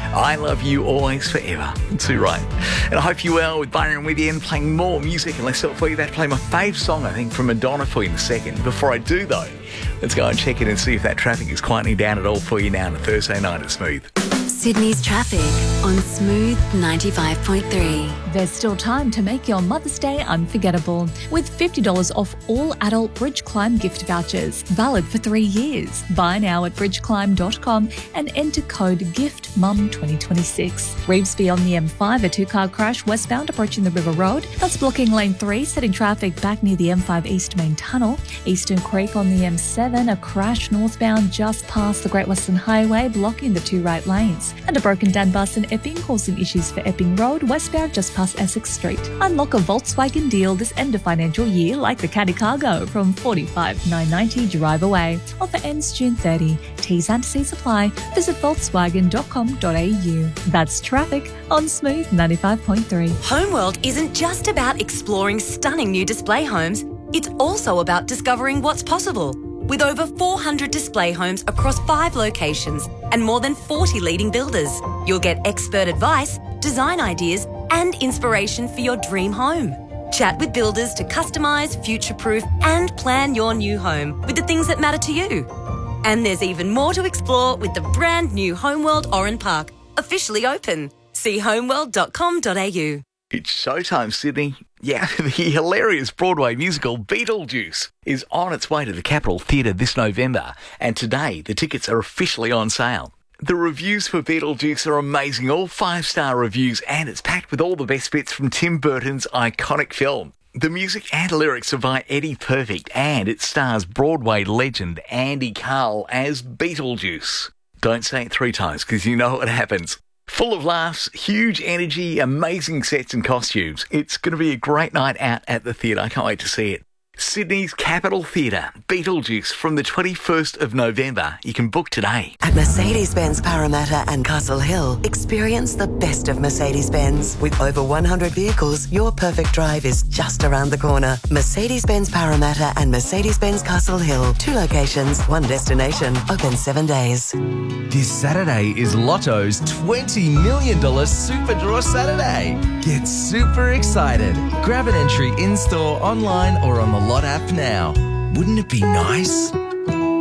I love you always, forever. Too right. And I hope you're well with Byron with you and playing more music. And let's for you about to play my fave song, I think, from Madonna for you in a second. Before I do, though, let's go and check in and see if that traffic is quieting down at all for you now on a Thursday night at Smooth. Sydney's traffic on Smooth 95.3. There's still time to make your Mother's Day unforgettable with $50 off all adult Bridge Climb gift vouchers, valid for 3 years. Buy now at bridgeclimb.com and enter code GIFTMUM2026. Revesby on the M5, a two-car crash westbound approaching the River Road. That's blocking lane 3, setting traffic back near the M5 East Main Tunnel. Eastern Creek on the M7, a crash northbound just past the Great Western Highway, blocking the 2 right lanes. And a broken Dan bus in Epping causing issues for Epping Road, westbound just past Essex Street. Unlock a Volkswagen deal this end of financial year like the Caddy Cargo from $45,990 drive away. Offer ends June 30. T's and C's apply. Visit volkswagen.com.au. That's traffic on Smooth 95.3. Homeworld isn't just about exploring stunning new display homes. It's also about discovering what's possible. With over 400 display homes across 5 locations and more than 40 leading builders, you'll get expert advice, design ideas, and inspiration for your dream home. Chat with builders to customise, future-proof, and plan your new home with the things that matter to you. And there's even more to explore with the brand new Homeworld Oran Park, officially open. See homeworld.com.au. It's showtime, Sydney. Yeah, the hilarious Broadway musical Beetlejuice is on its way to the Capitol Theatre this November, and today the tickets are officially on sale. The reviews for Beetlejuice are amazing, all 5-star reviews, and it's packed with all the best bits from Tim Burton's iconic film. The music and lyrics are by Eddie Perfect, and it stars Broadway legend Andy Karl as Beetlejuice. Don't say it 3 times, because you know what happens. Full of laughs, huge energy, amazing sets and costumes. It's going to be a great night out at the theatre. I can't wait to see it. Sydney's Capitol Theatre, Beetlejuice, from the 21st of November. You can book today. At Mercedes-Benz Parramatta and Castle Hill, experience the best of Mercedes-Benz. With over 100 vehicles, your perfect drive is just around the corner. Mercedes-Benz Parramatta and Mercedes-Benz Castle Hill. 2 locations, 1 destination. Open 7 days. This Saturday is Lotto's $20 million Super Draw Saturday. Get super excited. Grab an entry in-store, online or on the Lot app now. Wouldn't it be nice?